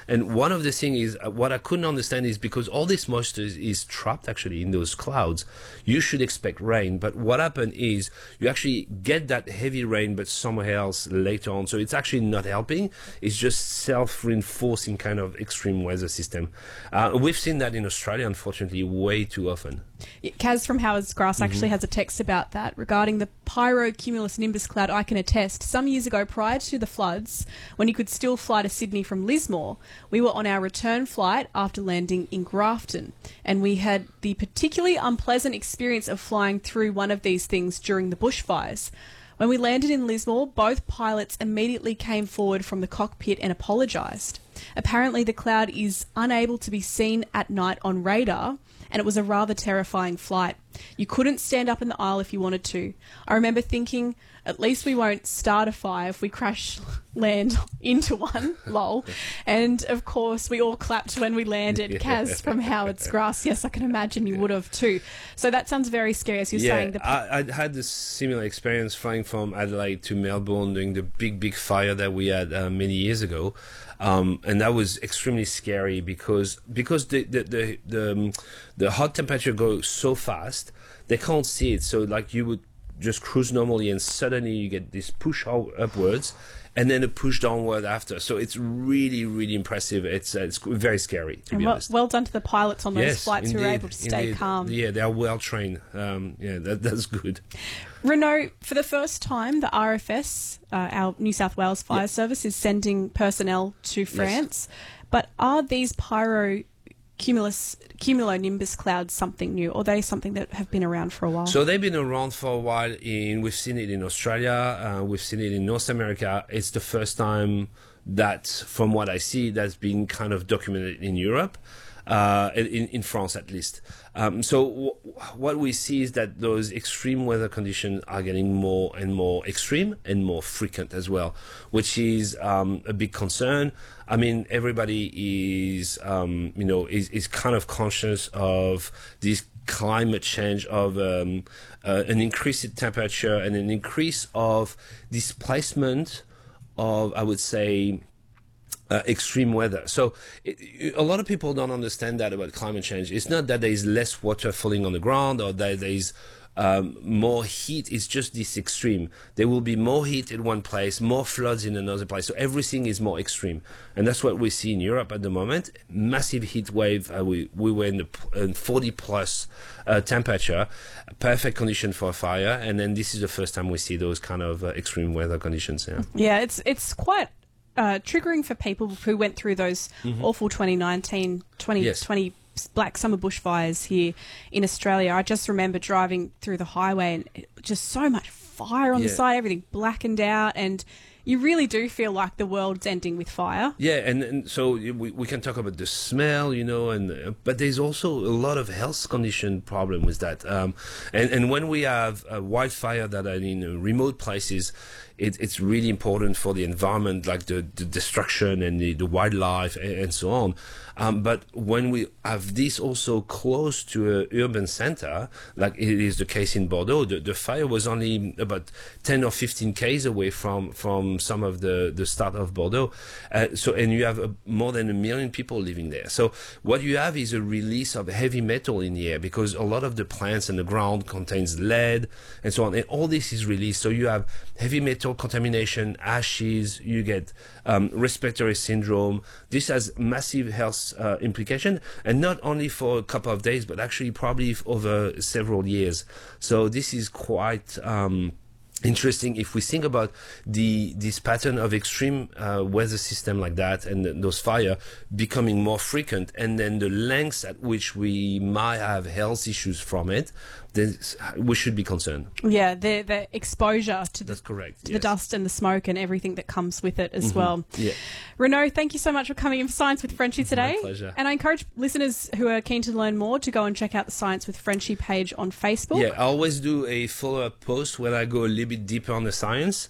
And one of the things is, what I couldn't understand is because all this moisture is trapped actually in those clouds, you should expect rain. But what happened is you actually get that heavy rain, but somewhere else later on. So it's actually not helping. It's just self-reinforcing kind of extreme weather system. We've seen that in Australia, unfortunately, way too often. Kaz from Howard's Grass actually has a text about that regarding the pyrocumulus nimbus cloud. I can attest. Some years ago, prior to the floods, when you could still fly to Sydney from Lismore, we were on our return flight after landing in Grafton, and we had the particularly unpleasant experience of flying through one of these things during the bushfires. When we landed in Lismore, both pilots immediately came forward from the cockpit and apologised. Apparently, the cloud is unable to be seen at night on radar, and it was a rather terrifying flight. You couldn't stand up in the aisle if you wanted to. I remember thinking, at least we won't start a fire if we crash land into one, lol. And, of course, we all clapped when we landed. Kaz from Howard's Grass. Yes, I can imagine you would have too. So that sounds very scary, as you're saying. I had this similar experience flying from Adelaide to Melbourne during the big fire that we had many years ago. And that was extremely scary because the hot temperature goes so fast, they can't see it. So like you would just cruise normally and suddenly you get this push upwards and then a push downward after. So it's really impressive. It's very scary, to be honest. Well done to the pilots on those flights who were able to stay calm. Yeah, they are well trained. That's good. Renaud, for the first time, the RFS, our New South Wales Fire Service, is sending personnel to France. Yes. But are these cumulonimbus clouds something new, or are they something that have been around for a while? So they've been around for a while. We've seen it in Australia. We've seen it in North America. It's the first time that, from what I see, that's been kind of documented in Europe. In France at least. So what we see is that those extreme weather conditions are getting more and more extreme and more frequent as well, which is a big concern. I mean, everybody is kind of conscious of this climate change, of an increase in temperature and an increase of displacement of, I would say, extreme weather. So a lot of people don't understand that about climate change. It's not that there is less water falling on the ground or that there is more heat. It's just this extreme. There will be more heat in one place, more floods in another place. So everything is more extreme. And that's what we see in Europe at the moment. Massive heat wave. We were in 40 plus temperature, perfect condition for a fire. And then this is the first time we see those kind of extreme weather conditions. Yeah, it's quite triggering for people who went through those awful 2019-2020 Black Summer bushfires here in Australia. I just remember driving through the highway and just so much fire on the side, everything blackened out, and you really do feel like the world's ending with fire. Yeah, and so we can talk about the smell, but there's also a lot of health condition problem with that. And when we have wildfire that are in remote places, it's really important for the environment, like the destruction and the wildlife and so on. But when we have this also close to an urban center, like it is the case in Bordeaux, the fire was only about 10 or 15 km away from some of the start of Bordeaux. And you have more than 1 million people living there. So what you have is a release of heavy metal in the air because a lot of the plants and the ground contains lead and so on. And all this is released. So you have heavy metal contamination, ashes, you get respiratory syndrome. This has massive health implication, and not only for a couple of days, but actually probably over several years. So this is quite interesting if we think about this pattern of extreme weather system like that and those fire becoming more frequent, and then the lengths at which we might have health issues from it, then we should be concerned. Yeah, the exposure to That's correct. The dust and the smoke and everything that comes with it as well. Yeah. Renaud, thank you so much for coming in for Science with Frenchie today. My pleasure. And I encourage listeners who are keen to learn more to go and check out the Science with Frenchie page on Facebook. Yeah, I always do a follow-up post where I go a little bit deeper on the science.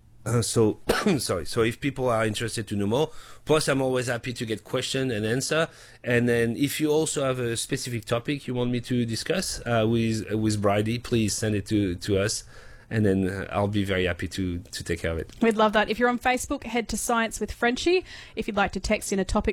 So if people are interested to know more, plus I'm always happy to get question and answer. And then if you also have a specific topic you want me to discuss with Bridie, please send it to us. And then I'll be very happy to take care of it. We'd love that. If you're on Facebook, head to Science with Frenchie. If you'd like to text in a topic